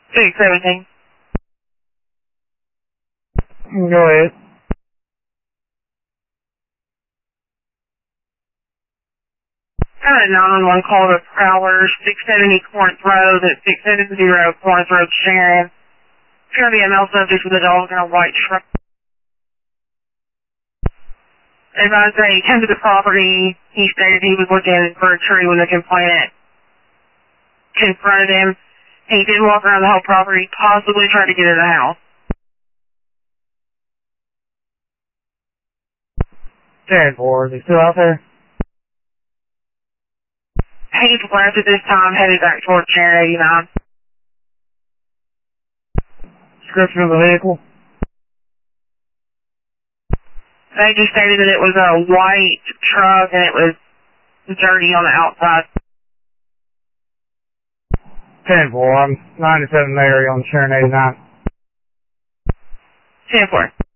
617. Go ahead. Got a 911 call to Prowler, 670 Corinth Road at 670 Corinth Road, Sharon. It's going to be a male subject with a dog in a white truck. Advised that he came to the property. He stated he was looking for a tree when the complainant confronted him. He did walk around the whole property, possibly try to get in the house. 10-4, is he still out there? He's left at this time, headed back towards Sharon 89. Description of the vehicle? They just stated that it was a white truck and it was dirty on the outside. 10-4, I'm 97 Mary on Sharon 89. 10-4.